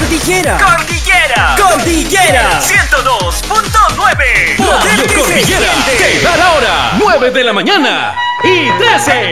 Cordillera. Cordillera. Cordillera. 102.9. Radio Cordillera. Te da la hora, 9 de la mañana y 13.